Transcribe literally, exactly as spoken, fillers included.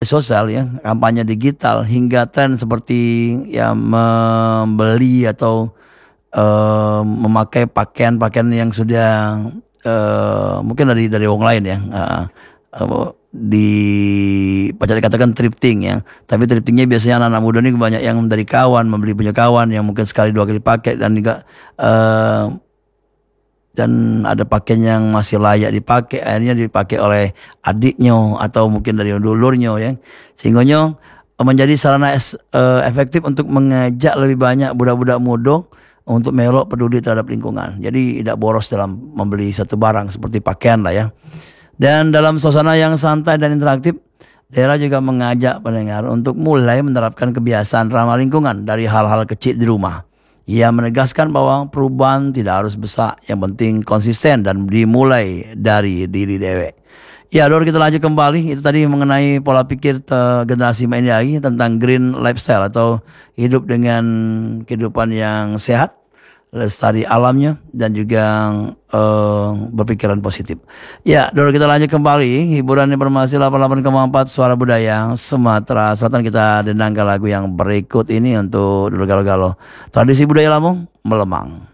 sosial ya, kampanye digital hingga tren seperti ya membeli atau eh, memakai pakaian-pakaian yang sudah eh, mungkin dari dari orang lain ya. eh, eh, di pacar dikatakan thrifting ya, tapi thriftingnya biasanya anak-anak muda ini banyak yang dari kawan, membeli punya kawan yang mungkin sekali dua kali pakai dan juga eh, dan ada pakaian yang masih layak dipakai akhirnya dipakai oleh adiknya atau mungkin dari dulurnya ya, sehingga menjadi sarana es- eh, efektif untuk mengajak lebih banyak budak-budak muda untuk melok peduli terhadap lingkungan, jadi tidak boros dalam membeli satu barang seperti pakaian lah ya. Dan dalam suasana yang santai dan interaktif, daerah juga mengajak pendengar untuk mulai menerapkan kebiasaan ramah lingkungan dari hal-hal kecil di rumah. Ia menegaskan bahwa perubahan tidak harus besar, yang penting konsisten dan dimulai dari diri dewek. Ya, Dor, kita lanjut kembali. Itu tadi mengenai pola pikir te- generasi ini lagi tentang green lifestyle atau hidup dengan kehidupan yang sehat, lestari alamnya dan juga eh, berpikiran positif. Ya, Dor, kita lanjut kembali. Hiburan informasi delapan puluh delapan koma empat Suara Budaya Sumatera Selatan. Kita dendangkan lagu yang berikut ini untuk dulu galau-galau. Tradisi budaya Lampung melemang.